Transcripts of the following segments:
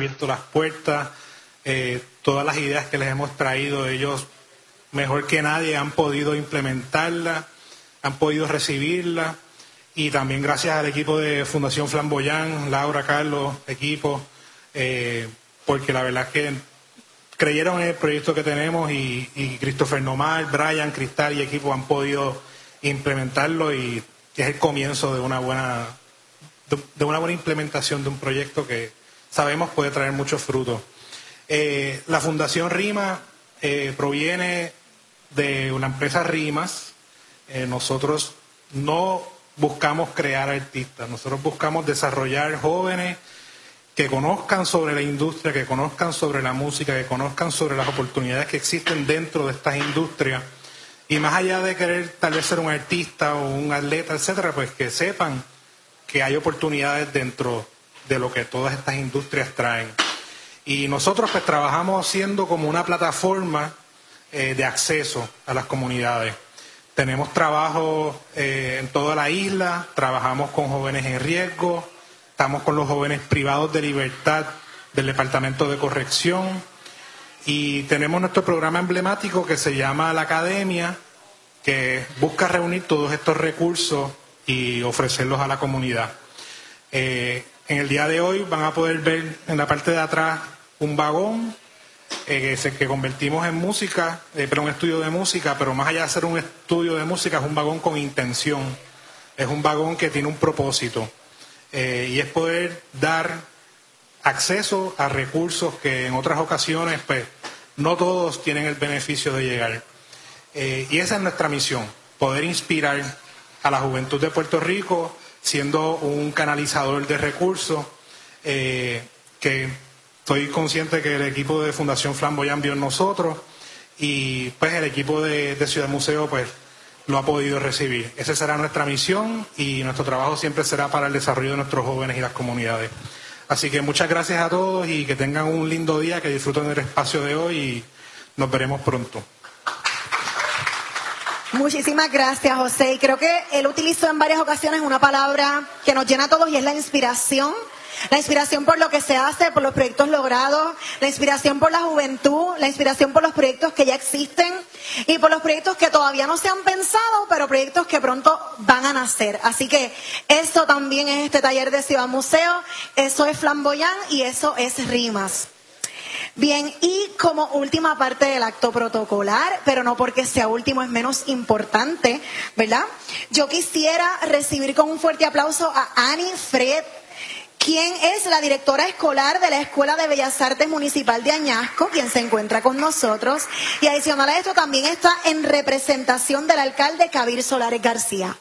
abierto las puertas, todas las ideas que les hemos traído, ellos mejor que nadie han podido implementarlas, han podido recibirlas, y también gracias al equipo de Fundación Flamboyán, Laura, Carlos, equipo, porque la verdad es que creyeron en el proyecto que tenemos y Christopher Nomar, Brian, Cristal y equipo han podido implementarlo, y es el comienzo de una buena implementación de un proyecto que sabemos puede traer muchos frutos. La Fundación RIMA proviene de una empresa RIMAS. Nosotros no buscamos crear artistas, nosotros buscamos desarrollar jóvenes que conozcan sobre la industria, que conozcan sobre la música, que conozcan sobre las oportunidades que existen dentro de estas industrias, y más allá de querer tal vez ser un artista o un atleta, etcétera, pues que sepan que hay oportunidades dentro de lo que todas estas industrias traen. Y nosotros pues trabajamos siendo como una plataforma de acceso a las comunidades. Tenemos trabajo en toda la isla, trabajamos con jóvenes en riesgo, estamos con los jóvenes privados de libertad del Departamento de Corrección, y tenemos nuestro programa emblemático que se llama La Academia, que busca reunir todos estos recursos y ofrecerlos a la comunidad. En el día de hoy van a poder ver en la parte de atrás un vagón que convertimos en música, un estudio de música, pero más allá de ser un estudio de música, es un vagón con intención, es un vagón que tiene un propósito, y es poder dar acceso a recursos que en otras ocasiones pues no todos tienen el beneficio de llegar. Y esa es nuestra misión, poder inspirar a la juventud de Puerto Rico siendo un canalizador de recursos, que estoy consciente que el equipo de Fundación Flamboyán vio en nosotros, y pues el equipo de Ciudad Museo pues lo ha podido recibir. Esa será nuestra misión, y nuestro trabajo siempre será para el desarrollo de nuestros jóvenes y las comunidades. Así que muchas gracias a todos y que tengan un lindo día, que disfruten del espacio de hoy y nos veremos pronto. Muchísimas gracias, José. Y creo que él utilizó en varias ocasiones una palabra que nos llena a todos, y es la inspiración. La inspiración por lo que se hace, por los proyectos logrados, la inspiración por la juventud, la inspiración por los proyectos que ya existen y por los proyectos que todavía no se han pensado, pero proyectos que pronto van a nacer. Así que eso también es este taller de Ciudad Museo, eso es Flamboyán y eso es Rimas. Bien, y como última parte del acto protocolar, pero no porque sea último es menos importante, ¿verdad? Yo quisiera recibir con un fuerte aplauso a Annie Fred, quien es la directora escolar de la Escuela de Bellas Artes Municipal de Añasco, quien se encuentra con nosotros. Y adicional a esto también está en representación del alcalde Kabir Solares García.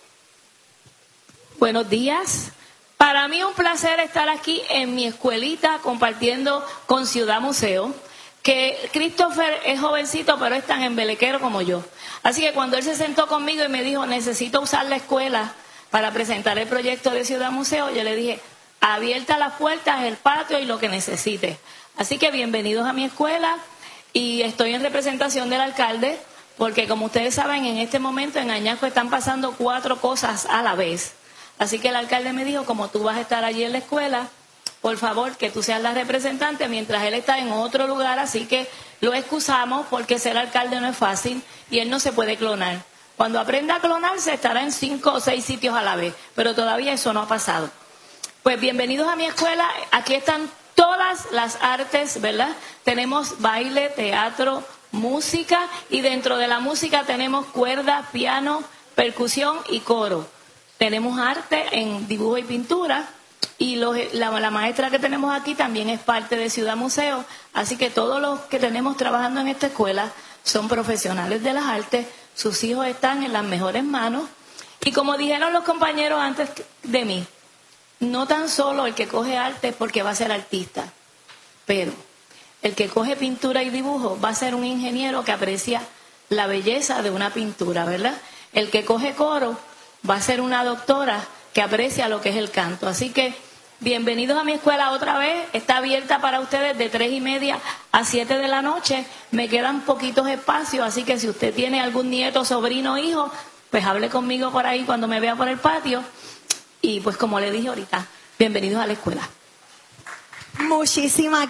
Buenos días. Para mí es un placer estar aquí en mi escuelita compartiendo con Ciudad Museo, que Christopher es jovencito pero es tan embelequero como yo. Así que cuando él se sentó conmigo y me dijo, necesito usar la escuela para presentar el proyecto de Ciudad Museo, yo le dije, abierta las puertas, el patio y lo que necesite. Así que bienvenidos a mi escuela, y estoy en representación del alcalde, porque como ustedes saben, en este momento en Añasco están pasando 4 cosas a la vez. Así que el alcalde me dijo, como tú vas a estar allí en la escuela, por favor que tú seas la representante mientras él está en otro lugar, así que lo excusamos porque ser alcalde no es fácil y él no se puede clonar. Cuando aprenda a clonarse estará en 5 o 6 sitios a la vez, pero todavía eso no ha pasado. Pues bienvenidos a mi escuela, aquí están todas las artes, ¿verdad? Tenemos baile, teatro, música, y dentro de la música tenemos cuerda, piano, percusión y coro. Tenemos arte en dibujo y pintura, y la maestra que tenemos aquí también es parte de Ciudad Museo, así que todos los que tenemos trabajando en esta escuela son profesionales de las artes, sus hijos están en las mejores manos, y como dijeron los compañeros antes de mí, no tan solo el que coge arte es porque va a ser artista, pero el que coge pintura y dibujo va a ser un ingeniero que aprecia la belleza de una pintura, ¿verdad? El que coge coro va a ser una doctora que aprecia lo que es el canto. Así que bienvenidos a mi escuela otra vez, está abierta para ustedes de 3:30 a 7 de la noche, me quedan poquitos espacios, así que si usted tiene algún nieto, sobrino, hijo, pues hable conmigo por ahí cuando me vea por el patio. Y pues como le dije ahorita, bienvenidos a la escuela. Muchísimas